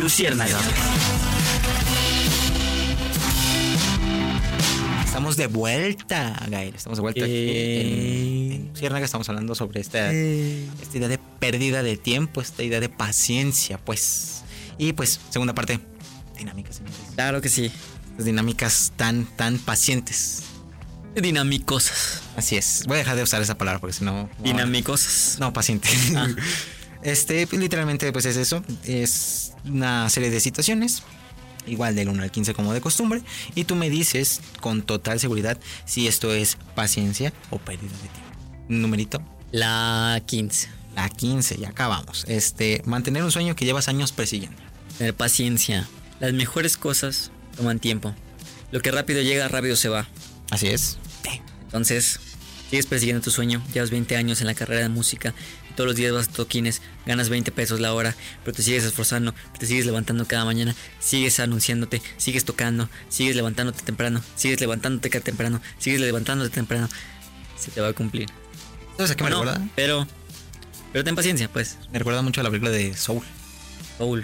Luciérnaga. Estamos de vuelta, Gael. Estamos de vuelta aquí en Luciérnaga. Estamos hablando sobre esta idea de pérdida de tiempo, esta idea de paciencia, pues. Y pues, segunda parte, dinámicas, señores. Claro que sí. Las dinámicas tan pacientes. Dinámicosas. Así es. Voy a dejar de usar esa palabra porque si no... Dinámicosas. No, paciente. Ah. Literalmente, pues es eso. Es una serie de situaciones, igual del 1 al 15 como de costumbre, y tú me dices con total seguridad si esto es paciencia o pérdida de tiempo. Numerito. La 15. La 15, ya acabamos. Mantener un sueño que llevas años persiguiendo. Tener paciencia. Las mejores cosas toman tiempo. Lo que rápido llega, rápido se va. Así es. Entonces, sigues persiguiendo tu sueño. Llevas 20 años en la carrera de música. Y todos los días vas a toquines, ganas 20 pesos la hora. Pero te sigues esforzando, te sigues levantando cada mañana. Sigues anunciándote, sigues tocando, sigues levantándote temprano. Sigues levantándote temprano, sigues levantándote temprano. Se te va a cumplir. ¿Sabes a qué me recuerda? Pero ten paciencia, pues. Me recuerda mucho a la película de Soul. Soul.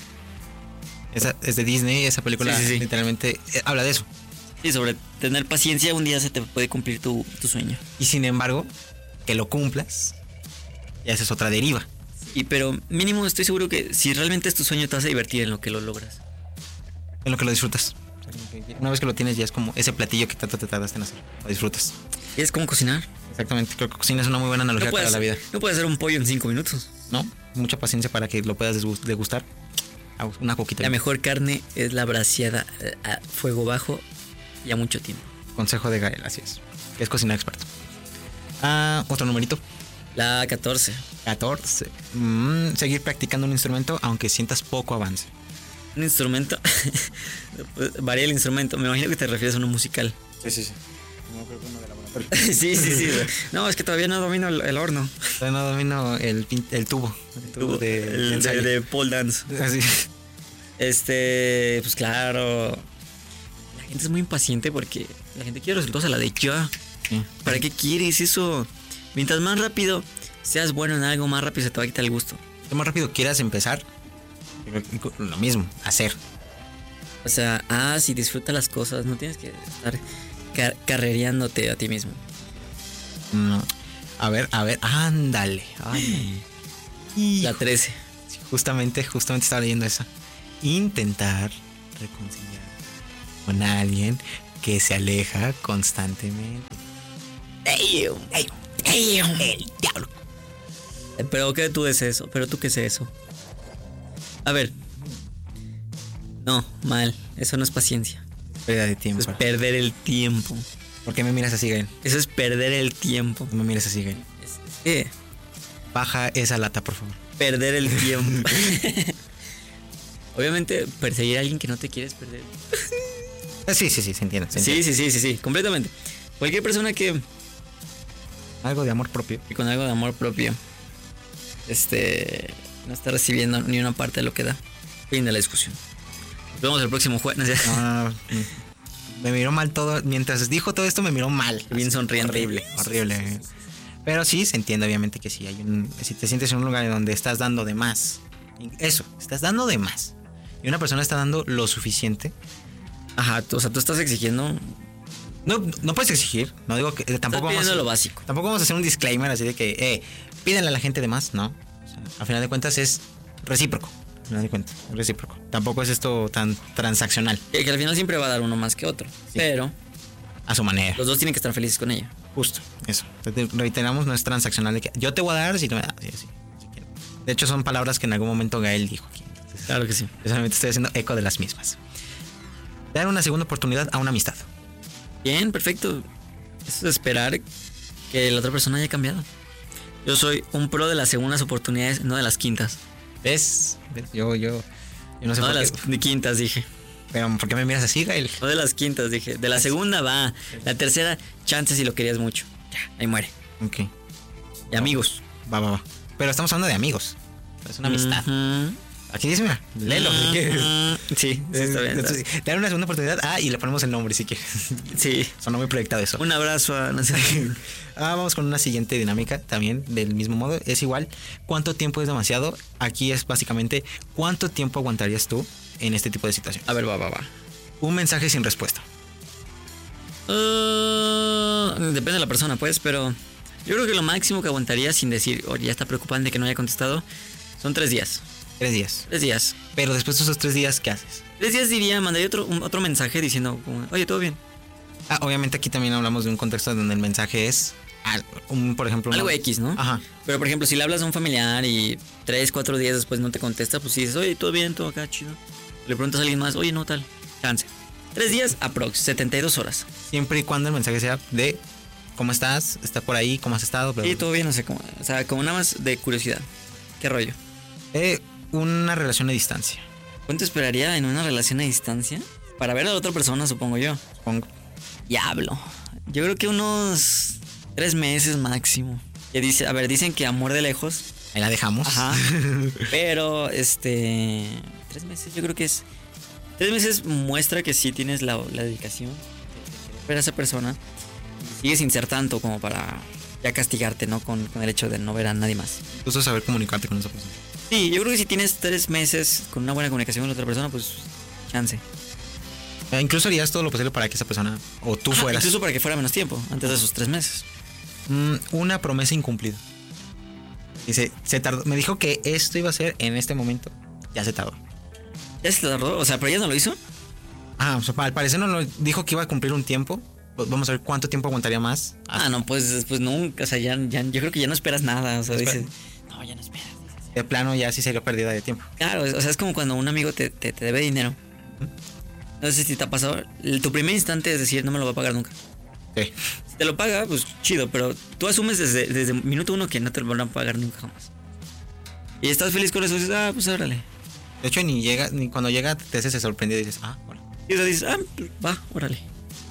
Esa es de Disney. Esa película sí. literalmente habla de eso. Sí, sobre tener paciencia, un día se te puede cumplir tu sueño. Y sin embargo, que lo cumplas, ya esa es otra deriva. Pero mínimo estoy seguro que si realmente es tu sueño te vas a divertir en lo que lo logras. En lo que lo disfrutas. Una vez que lo tienes ya es como ese platillo que tanto te tardaste en hacer. Lo disfrutas. ¿Y es como cocinar? Exactamente, creo que cocina es una muy buena analogía para la vida. No puedes hacer un pollo en 5 minutos. No, mucha paciencia para que lo puedas degustar. Una coquita. La mejor carne es la braseada a fuego bajo y a mucho tiempo. Consejo de Gael, así es. Que es cocinar experto. Otro numerito. La 14. 14. Seguir practicando un instrumento aunque sientas poco avance. Un instrumento. Varía el instrumento. Me imagino que te refieres a uno musical. Sí. No creo que uno de laboratorio. Sí. No, es que todavía no domino el horno. Todavía no domino el tubo. El tubo de pole dance. Así. Pues claro. La gente es muy impaciente porque la gente quiere resultados a la de ya. Sí. ¿Para qué quieres eso? Mientras más rápido seas bueno en algo, más rápido se te va a quitar el gusto. Lo más rápido quieras empezar, lo mismo, hacer. O sea, si disfruta las cosas, no tienes que estar carrereándote a ti mismo. A ver, ándale. La 13. Sí, justamente estaba leyendo esa. Intentar reconciliar con alguien que se aleja constantemente. El diablo. Pero ¿qué tú es eso? ¿Pero tú qué es eso? A ver. No, mal. Eso no es paciencia. Pérdida de tiempo. Eso es perder el tiempo. ¿Por qué me miras así, Gael? Eso es perder el tiempo. No me mires así, Gael. ¿Qué? Baja esa lata, por favor. Perder el tiempo. Obviamente, perseguir a alguien que no te quieres perder. Sí, se entiende. Sí, completamente. Cualquier persona que... Algo de amor propio. Y con algo de amor propio. No está recibiendo ni una parte de lo que da. Fin de la discusión. Nos vemos el próximo jueves. Me miró mal todo. Mientras dijo todo esto, me miró mal. Bien sonriente. Horrible. Pero sí, se entiende obviamente que sí. Si te sientes en un lugar en donde estás dando de más. Eso, estás dando de más. Y una persona está dando lo suficiente. Ajá, o sea, tú estás exigiendo... No puedes exigir. No digo que tampoco vamos a lo básico. Tampoco vamos a hacer un disclaimer así de que pídenle a la gente de más, ¿no? O sea, al final de cuentas es recíproco. Recíproco. Tampoco es esto tan transaccional. Que al final siempre va a dar uno más que otro. Sí. Pero a su manera. Los dos tienen que estar felices con ella. Justo, eso. Reiteramos, no es transaccional de que yo te voy a dar si no me das. Sí. De hecho, son palabras que en algún momento Gael dijo aquí. Entonces, claro que sí. Precisamente estoy haciendo eco de las mismas. Dar una segunda oportunidad a una amistad. Bien, perfecto. Eso es esperar que la otra persona haya cambiado. Yo soy un pro de las segundas oportunidades, no de las quintas. ¿Ves? Yo no sé no por de qué. las quintas, dije. Pero ¿por qué me miras así, Gael? No de las quintas, dije. De la segunda va. La tercera, chance si lo querías mucho. Ya, ahí muere. Ok. Y amigos. Va. Pero estamos hablando de amigos. Es una amistad. Aquí dice, mira, léelo si quieres. Sí, está bien. Dale una segunda oportunidad. Y le ponemos el nombre si quieres. Sí. Sonó muy proyectado eso. Un abrazo a... No sé. Vamos con una siguiente dinámica también del mismo modo. Es igual, ¿cuánto tiempo es demasiado? Aquí es básicamente, ¿cuánto tiempo aguantarías tú en este tipo de situación? A ver, va. Un mensaje sin respuesta. Depende de la persona, pues, pero yo creo que lo máximo que aguantaría sin decir, oye, ya está preocupante que no haya contestado, son 3 días. 3 días. 3 días. Pero después de esos 3 días, ¿qué haces? 3 días diría, mandaría otro mensaje diciendo, como, oye, ¿todo bien? Obviamente aquí también hablamos de un contexto donde el mensaje es, por ejemplo... Algo X, ¿no? Ajá. Pero, por ejemplo, si le hablas a un familiar y 3, 4 días después no te contesta, pues si dices, oye, ¿todo bien? ¿Todo acá? Chido. Le preguntas a alguien más, oye, no, tal. Chance. 3 días, aprox, 72 horas. Siempre y cuando el mensaje sea de ¿cómo estás? ¿Está por ahí? ¿Cómo has estado? Sí, todo bien, no sé cómo. O sea, como nada más de curiosidad. ¿Qué rollo? Una relación a distancia. ¿Cuánto esperaría en una relación a distancia? Para ver a la otra persona, supongo yo. Supongo. Diablo. Yo creo que unos 3 meses máximo. Que dice, a ver, dicen que amor de lejos. Ahí la dejamos. Ajá. Pero 3 meses, yo creo que es. 3 meses muestra que sí tienes la dedicación de ver a esa persona. Y sigues sin ser tanto como para ya castigarte, ¿no? Con el hecho de no ver a nadie más. Incluso saber comunicarte con esa persona. Sí, yo creo que si tienes 3 meses con una buena comunicación con la otra persona, pues chance. Incluso harías todo lo posible para que esa persona o tú fueras. Incluso para que fuera menos tiempo, antes de esos 3 meses. Una promesa incumplida. Dice, se tardó. Me dijo que esto iba a ser en este momento. Ya se tardó. ¿Ya se tardó? O sea, ¿pero ella no lo hizo? O sea, al parecer no lo dijo que iba a cumplir un tiempo. Pues vamos a ver cuánto tiempo aguantaría más. No, pues nunca. O sea, ya, yo creo que ya no esperas nada. O sea, dices, no, ya no esperas. De plano ya sí sería pérdida de tiempo. Claro, o sea, es como cuando un amigo te debe dinero. No sé si te ha pasado. Tu primer instante es decir, no me lo va a pagar nunca. Sí. Si te lo paga, pues chido, pero tú asumes desde minuto 1 que no te lo van a pagar nunca jamás. Y estás feliz con eso, dices, pues órale. De hecho, ni cuando llega te haces sorprendido y dices, bueno. Y eso dices, pues, va, órale.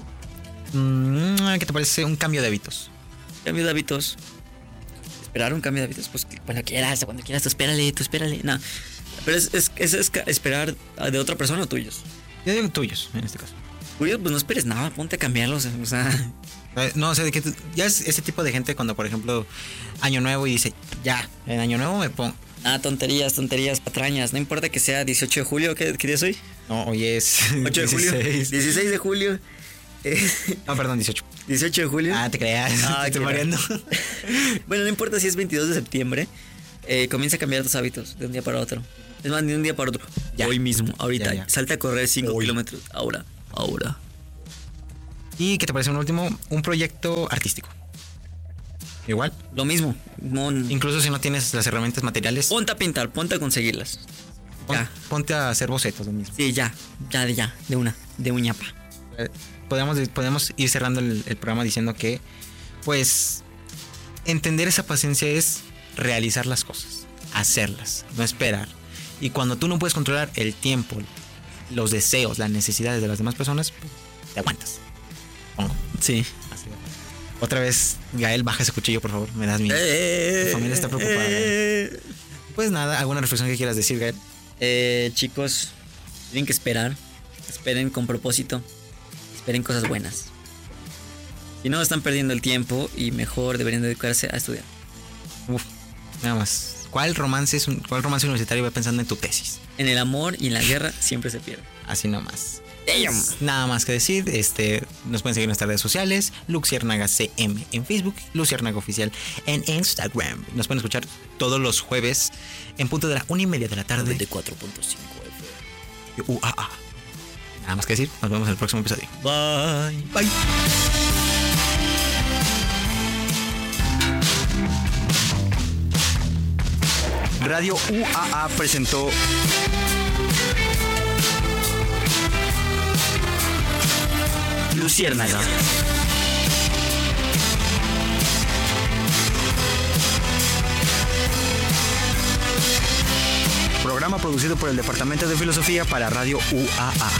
¿Qué te parece un cambio de hábitos? Cambio de hábitos. Esperar un cambio de hábitos, pues cuando quieras, tú espérale. No. Pero es esperar de otra persona o tuyos. Yo digo tuyos, en este caso. Tuyos, pues no esperes nada, ponte a cambiarlos. O sea. No, o sea, de que ya es ese tipo de gente cuando, por ejemplo, Año Nuevo y dice, ya, en Año Nuevo me pongo. Tonterías, patrañas. No importa que sea 18 de julio, ¿qué día es hoy? No, hoy es 8 de julio. 16 de julio. No, perdón, 18. 18 de julio. Te creas. Estoy mareando. Bueno, no importa si es 22 de septiembre. Comienza a cambiar tus hábitos de un día para otro. Es más, de un día para otro. Ya. Hoy mismo, ahorita. Ya. Salta a correr 5 kilómetros. Ahora. ¿Y qué te parece un último? Un proyecto artístico. Igual. Lo mismo. Incluso si no tienes las herramientas materiales. Ponte a pintar, ponte a conseguirlas. Ponte a hacer bocetos lo mismo. Sí, ya. De uñapa. Podemos ir cerrando el programa diciendo que, pues, entender esa paciencia es realizar las cosas, hacerlas, no esperar. Y cuando tú no puedes controlar el tiempo, los deseos, las necesidades de las demás personas, pues, te aguantas. Pongo. Sí. Así. Otra vez, Gael, baja ese cuchillo, por favor. Me das miedo. Tu familia está preocupada. Pues nada, ¿alguna reflexión que quieras decir, Gael? Chicos, tienen que esperar. Esperen con propósito. Esperen cosas buenas. Si no, están perdiendo el tiempo y mejor deberían dedicarse a estudiar. Nada más. ¿Cuál romance universitario va pensando en tu tesis? En el amor y en la guerra siempre se pierde. Así nomás. Damn. Nada más que decir, nos pueden seguir en nuestras redes sociales, Luciérnaga CM en Facebook, Luciérnaga Oficial en Instagram. Nos pueden escuchar todos los jueves en punto de la 1:30 de la tarde. De 4.5 FM. UAA. Nada más que decir, nos vemos en el próximo episodio. Bye. Bye. Radio UAA presentó Luciérnaga. programa producido por el Departamento de Filosofía para Radio UAA.